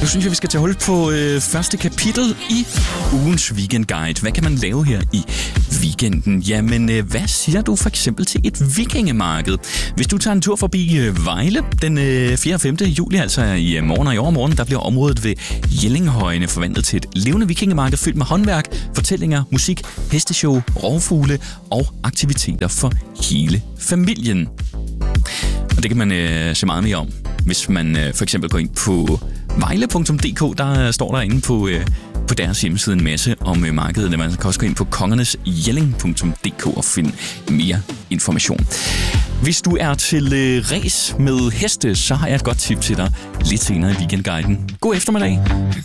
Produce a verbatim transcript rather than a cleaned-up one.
Nu synes jeg, vi skal tage hul på øh, første kapitel i ugens weekendguide. Hvad kan man lave her i weekenden? Jamen, øh, hvad siger du for eksempel til et vikingemarked? Hvis du tager en tur forbi øh, Vejle den øh, fjerde og femte juli, altså i øh, morgen og i overmorgen, der bliver området ved Jellinghøjene forvandlet til et levende vikingemarked fyldt med håndværk, fortællinger, musik, hesteshow, rovfugle og aktiviteter for hele familien. Og det kan man øh, se meget mere om, hvis man øh, for eksempel går ind på vejle punktum d k. Der står der inde på, øh, på deres hjemmeside en masse om øh, markedet. Man kan også gå ind på kongernesjelling punktum d k og finde mere information. Hvis du er til øh, ræs med heste, så har jeg et godt tip til dig lidt senere i weekendguiden. God eftermiddag.